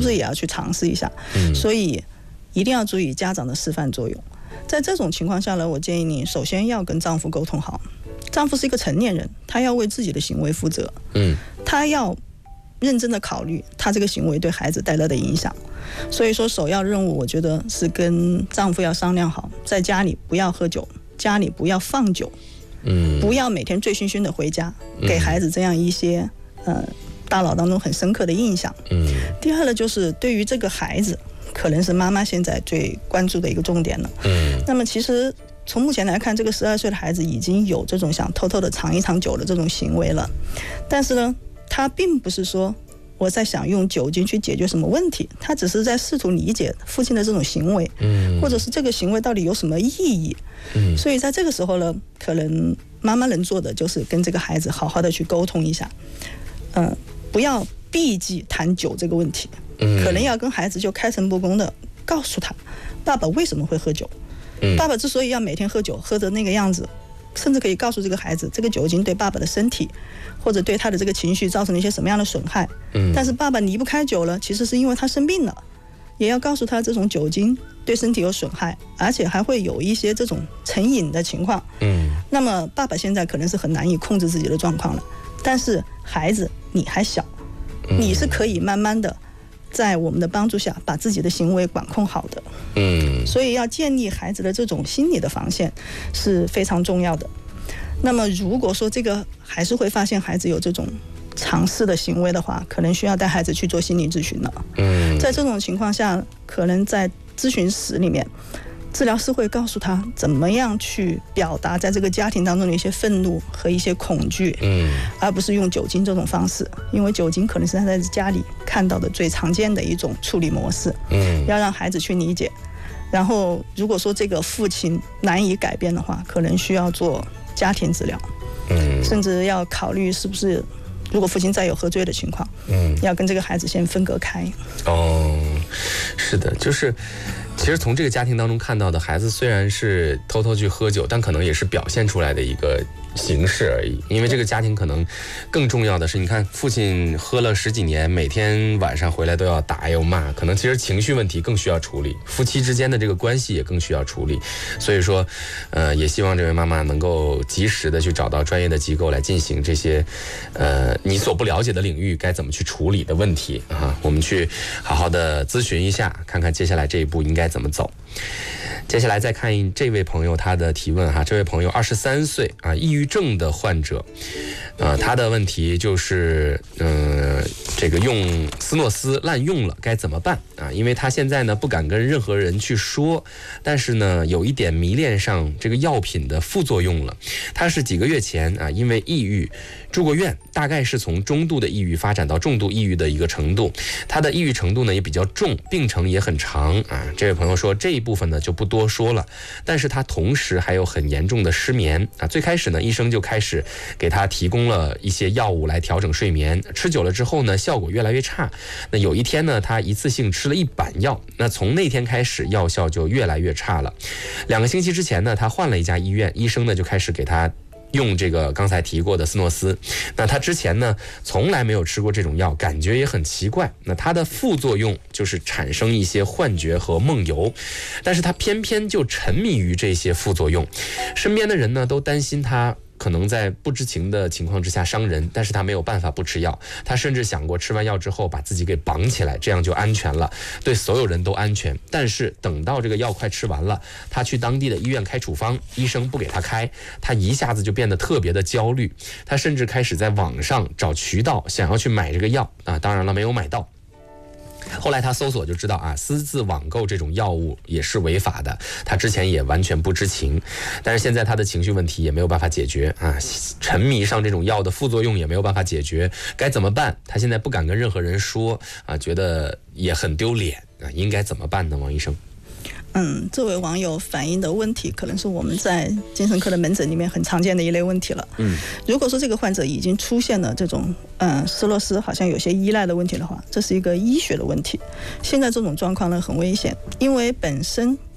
是也要去尝试一下？所以一定要注意家长的示范作用。在这种情况下呢，我建议你首先要跟丈夫沟通好。丈夫是一个成年人，他要为自己的行为负责，他要认真的考虑他这个行为对孩子带来的影响。所以说首要任务我觉得是跟丈夫要商量好，在家里不要喝酒，家里不要放酒，不要每天醉醺醺的回家，给孩子这样一些大脑当中很深刻的印象。第二呢，就是对于这个孩子可能是妈妈现在最关注的一个重点了。那么其实从目前来看，这个12岁的孩子已经有这种想偷偷的尝一尝酒的这种行为了，但是呢，他并不是说我在想用酒精去解决什么问题，他只是在试图理解父亲的这种行为，或者是这个行为到底有什么意义。所以在这个时候呢，可能妈妈能做的就是跟这个孩子好好的去沟通一下，不要避忌谈酒这个问题，可能要跟孩子就开诚布公的告诉他，爸爸为什么会喝酒，爸爸之所以要每天喝酒喝的那个样子，甚至可以告诉这个孩子，这个酒精对爸爸的身体或者对他的这个情绪造成了一些什么样的损害。但是爸爸离不开酒了，其实是因为他生病了，也要告诉他这种酒精对身体有损害，而且还会有一些这种成瘾的情况。那么爸爸现在可能是很难以控制自己的状况了，但是孩子你还小，你是可以慢慢的在我们的帮助下把自己的行为管控好的。所以要建立孩子的这种心理的防线是非常重要的。那么如果说这个还是会发现孩子有这种尝试的行为的话，可能需要带孩子去做心理咨询了。在这种情况下，可能在咨询室里面，治疗师会告诉他怎么样去表达在这个家庭当中的一些愤怒和一些恐惧，而不是用酒精这种方式，因为酒精可能是他在家里看到的最常见的一种处理模式。要让孩子去理解。然后如果说这个父亲难以改变的话，可能需要做家庭治疗，甚至要考虑是不是如果父亲再有喝醉的情况，要跟这个孩子先分隔开。 是的，就是其实从这个家庭当中看到的，孩子虽然是偷偷去喝酒，但可能也是表现出来的一个形式而已。因为这个家庭可能更重要的是，你看父亲喝了10几年，每天晚上回来都要打又骂，可能其实情绪问题更需要处理，夫妻之间的这个关系也更需要处理。所以说也希望这位妈妈能够及时的去找到专业的机构来进行这些你所不了解的领域该怎么去处理的问题啊，我们去好好的咨询一下，看看接下来这一步应该怎么走。接下来再看这位朋友他的提问哈，这位朋友23岁啊，抑郁症的患者，他的问题就是这个用斯诺斯滥用了该怎么办啊？因为他现在呢不敢跟任何人去说，但是呢有一点迷恋上这个药品的副作用了。他是几个月前啊因为抑郁住过院，大概是从中度的抑郁发展到重度抑郁的一个程度，他的抑郁程度呢也比较重，病程也很长啊。这位朋友说这一部分呢就不多说了，但是他同时还有很严重的失眠啊。最开始呢医生就开始给他提供了一些药物来调整睡眠，吃久了之后呢效果越来越差。那有一天呢他一次性吃了1板药，那从那天开始药效就越来越差了。2个星期之前呢他换了一家医院，医生呢就开始给他用这个刚才提过的斯诺斯。那他之前呢从来没有吃过这种药，感觉也很奇怪。那他的副作用就是产生一些幻觉和梦游，但是他偏偏就沉迷于这些副作用。身边的人呢都担心他可能在不知情的情况之下伤人，但是他没有办法不吃药。他甚至想过吃完药之后把自己给绑起来，这样就安全了，对所有人都安全。但是等到这个药快吃完了，他去当地的医院开处方，医生不给他开，他一下子就变得特别的焦虑。他甚至开始在网上找渠道想要去买这个药啊，当然了没有买到。后来他搜索就知道啊，私自网购这种药物也是违法的，他之前也完全不知情。但是现在他的情绪问题也没有办法解决啊，沉迷上这种药的副作用也没有办法解决，该怎么办？他现在不敢跟任何人说啊，觉得也很丢脸啊，应该怎么办呢？王医生？ 这位网友反映的问题可能是我们在精神科的门诊里面很常见的一类问题了。如果说这个患者已经出现了这种斯诺斯好像有些依赖的问题的话，这是一个医学的问题。现在这种状况呢很危险，因为本身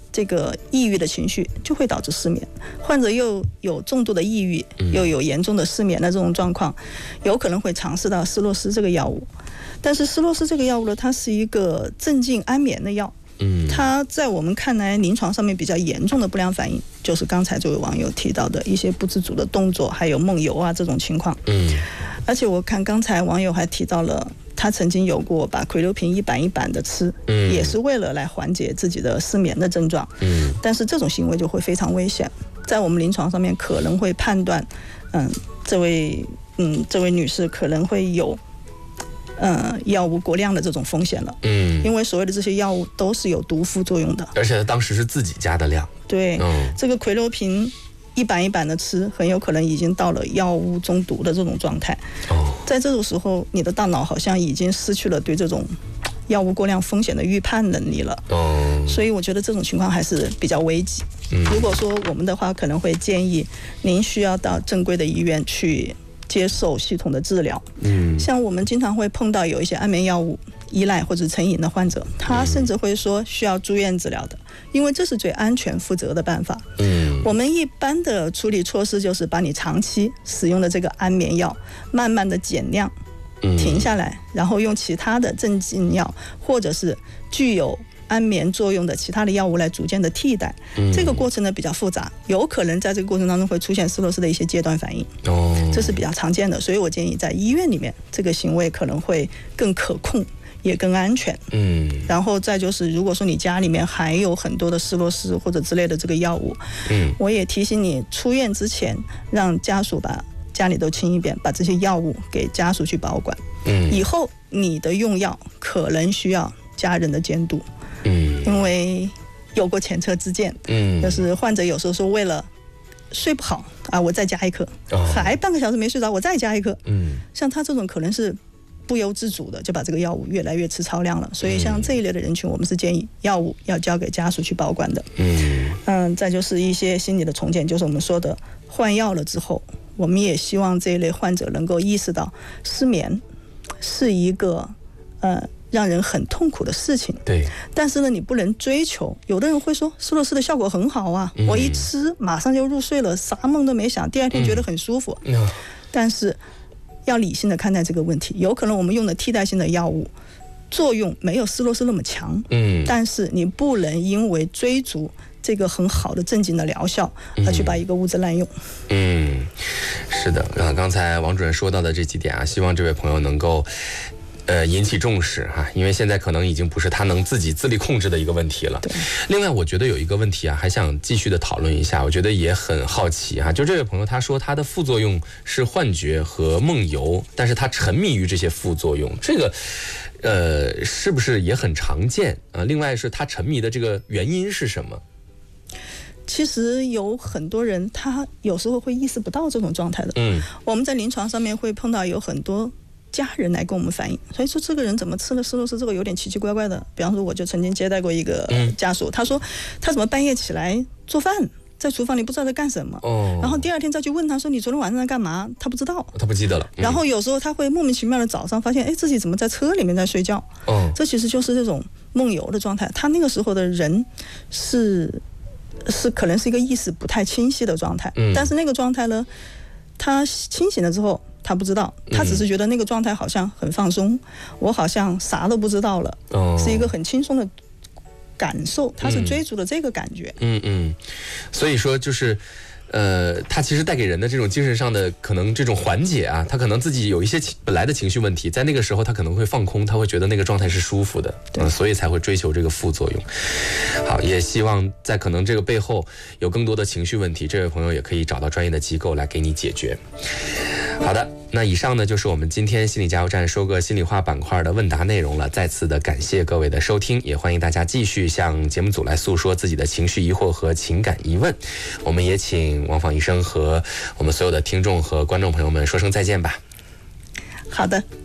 这个抑郁的情绪，就会导致失眠。患者又有重度的抑郁，又有严重的失眠的这种状况，有可能会尝试到施洛斯这个药物。但是施洛斯这个药物呢，它是一个镇静安眠的药。它在我们看来临床上面比较严重的不良反应，就是刚才这位网友提到的一些不自主的动作，还有梦游啊这种情况。而且我看刚才网友还提到了，他曾经有过把喹硫平一板一板的吃，也是为了来缓解自己的失眠的症状。但是这种行为就会非常危险，在我们临床上面可能会判断，这位女士可能会有药物过量的这种风险了。因为所谓的这些药物都是有毒副作用的， 而且他当时是自己加的量。 对，这个喹硫平一板一板的吃，很有可能已经到了药物中毒的这种状态。在这种时候，你的大脑好像已经失去了对这种药物过量风险的预判能力了。所以我觉得这种情况还是比较危急。如果说我们的话，可能会建议您需要到正规的医院去接受系统的治疗。像我们经常会碰到有一些安眠药物依赖或者成瘾的患者，他甚至会说需要住院治疗的，因为这是最安全负责的办法。我们一般的处理措施就是把你长期使用的这个安眠药慢慢的减量，停下来，然后用其他的镇静药或者是具有安眠作用的其他的药物来逐渐的替代。这个过程呢比较复杂，有可能在这个过程当中会出现施洛斯的一些阶段反应。这是比较常见的，所以我建议在医院里面这个行为可能会更可控也更安全。然后再就是如果说你家里面还有很多的施洛斯或者之类的这个药物，我也提醒你出院之前让家属把家里都清一遍，把这些药物给家属去保管。以后你的用药可能需要家人的监督。因为有过前车之鉴。就是患者有时候说为了睡不好啊，我再加一颗，还半个小时没睡着，我再加一颗。像他这种可能是不由自主的就把这个药物越来越吃超量了，所以像这一类的人群，我们是建议药物要交给家属去保管的。再就是一些心理的重建，就是我们说的换药了之后，我们也希望这一类患者能够意识到失眠是一个让人很痛苦的事情。 对， 但是呢，你不能追求。有的人会说施洛斯的效果很好啊，我一吃马上就入睡了，啥梦都没想，第二天觉得很舒服。但是要理性的看待这个问题，有可能我们用的替代性的药物作用没有施洛斯那么强。但是你不能因为追逐这个很好的镇静的疗效而去把一个物质滥用。 是的，刚才王主任说到的这几点啊，希望这位朋友能够引起重视哈，因为现在可能已经不是他能自己自力控制的一个问题了。另外，我觉得有一个问题啊，还想继续的讨论一下，我觉得也很好奇哈。就这位朋友他说他的副作用是幻觉和梦游，但是他沉迷于这些副作用，这个是不是也很常见？另外是他沉迷的这个原因是什么？ 其实有很多人他有时候会意识不到这种状态的。我们在临床上面会碰到有很多家人来跟我们反映，所以说这个人怎么吃了施洛斯这个有点奇奇怪怪的。比方说我就曾经接待过一个家属，他说他怎么半夜起来做饭，在厨房里不知道在干什么。然后第二天再去问他说你昨天晚上在干嘛，他不知道， 他不记得了。 然后有时候他会莫名其妙的早上发现自己怎么在车里面在睡觉。这其实就是这种梦游的状态。他那个时候的人是可能是一个意识不太清晰的状态。但是那个状态呢，他清醒了之后他不知道，他只是觉得那个状态好像很放松，我好像啥都不知道了。是一个很轻松的感受，他是追逐的这个感觉。 所以说就是它其实带给人的这种精神上的可能这种缓解啊，他可能自己有一些本来的情绪问题，在那个时候他可能会放空，他会觉得那个状态是舒服的。所以才会追求这个副作用。好，也希望在可能这个背后有更多的情绪问题，这位朋友也可以找到专业的机构来给你解决。好的，那以上呢就是我们今天心理加油站说个心里话板块的问答内容了。再次的感谢各位的收听，也欢迎大家继续向节目组来诉说自己的情绪疑惑和情感疑问。我们也请王访医生和我们所有的听众和观众朋友们说声再见吧。 好的。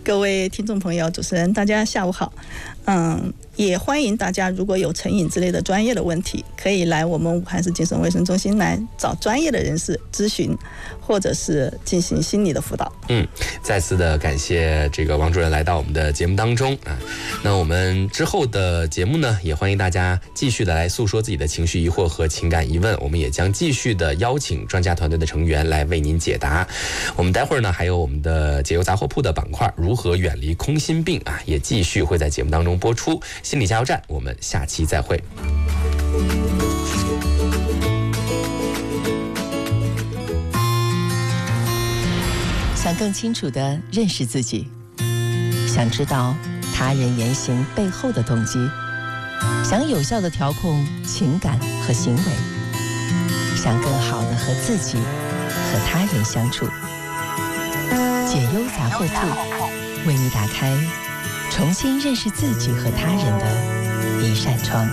各位听众朋友，主持人，大家下午好。也欢迎大家，如果有成瘾之类的专业的问题，可以来我们武汉市精神卫生中心来找专业的人士咨询，或者是进行心理的辅导。 再次的感谢这个王主任来到我们的节目当中啊。那我们之后的节目呢，也欢迎大家继续的来诉说自己的情绪疑惑和情感疑问，我们也将继续的邀请专家团队的成员来为您解答。我们待会儿呢，还有我们的解忧杂货铺的板块，如何远离空心病啊，也继续会在节目当中播出。心理加油站，我们下期再会。 想更清楚地认识自己，想知道他人言行背后的动机，想有效地调控情感和行为，想更好地和自己和他人相处。解忧杂货铺为你打开重新认识自己和他人的一扇窗。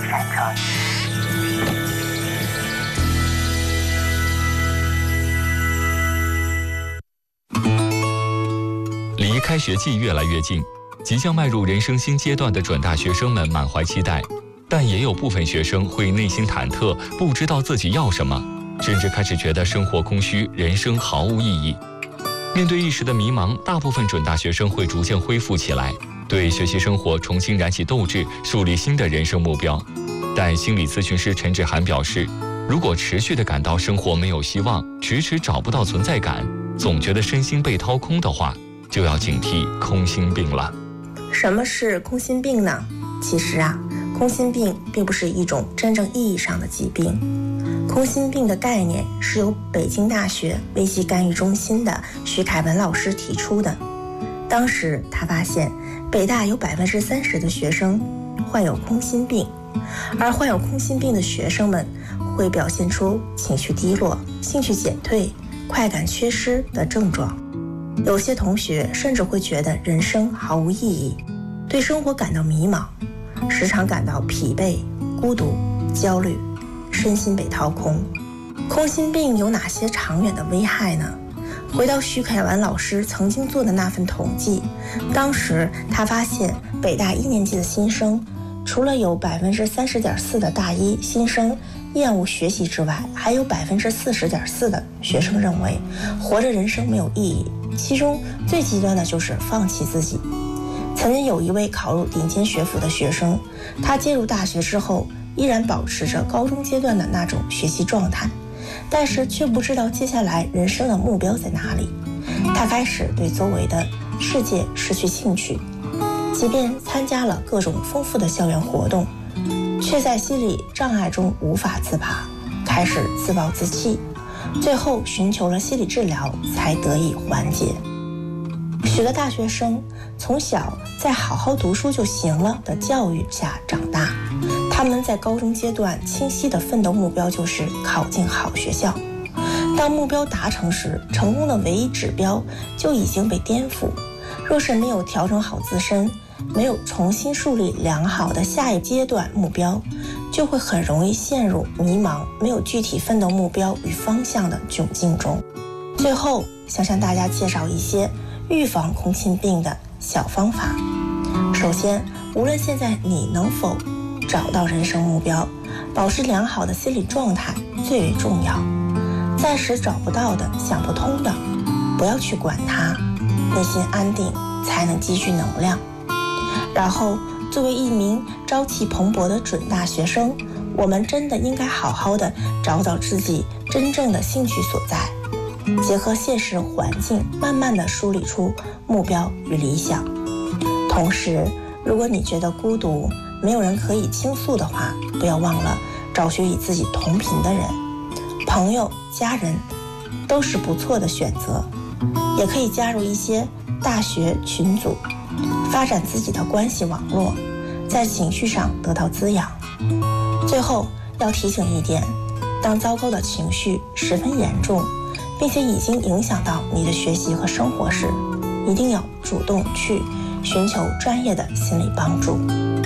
离开学季越来越近，即将迈入人生新阶段的准大学生们满怀期待，但也有部分学生会内心忐忑，不知道自己要什么，甚至开始觉得生活空虚，人生毫无意义。面对一时的迷茫，大部分准大学生会逐渐恢复起来，对学习生活重新燃起斗志，树立新的人生目标。但心理咨询师陈志涵表示，如果持续地感到生活没有希望，迟迟找不到存在感，总觉得身心被掏空的话，就要警惕空心病了。 什么是空心病呢？其实空心病并不是一种真正意义上的疾病。空心病的概念是由北京大学危机干预中心的徐凯文老师提出的。当时他发现北大有30%的学生患有空心病，而患有空心病的学生们会表现出情绪低落、兴趣减退、快感缺失的症状。有些同学甚至会觉得人生毫无意义，对生活感到迷茫，时常感到疲惫、孤独、焦虑，身心被掏空。空心病有哪些长远的危害呢？回到徐凯文老师曾经做的那份统计，当时他发现北大1年级的新生，除了有30.4%的大一新生厌恶学习之外，还有40.4%的学生认为活着人生没有意义，其中最极端的就是放弃自己。曾经有一位考入顶尖学府的学生，他进入大学之后依然保持着高中阶段的那种学习状态，但是却不知道接下来人生的目标在哪里。他开始对周围的世界失去兴趣，即便参加了各种丰富的校园活动，却在心理障碍中无法自拔，开始自暴自弃，最后寻求了心理治疗才得以缓解。许多大学生从小在好好读书就行了的教育下长大，他们在高中阶段清晰的奋斗目标就是考进好学校。当目标达成时，成功的唯一指标就已经被颠覆。若是没有调整好自身，没有重新树立良好的下一阶段目标，就会很容易陷入迷茫、没有具体奋斗目标与方向的窘境中。最后，想向大家介绍一些预防空心病的小方法。首先，无论现在你能否找到人生目标，保持良好的心理状态最为重要。暂时找不到的、想不通的，不要去管它，内心安定才能积蓄能量。然后，作为一名朝气蓬勃的准大学生，我们真的应该好好的找找自己真正的兴趣所在，结合现实环境，慢慢的梳理出目标与理想。同时，如果你觉得孤独，没有人可以倾诉的话，不要忘了找寻与自己同频的人，朋友、家人都是不错的选择。也可以加入一些大学群组，发展自己的关系网络，在情绪上得到滋养。最后要提醒一点，当糟糕的情绪十分严重，并且已经影响到你的学习和生活时，一定要主动去寻求专业的心理帮助。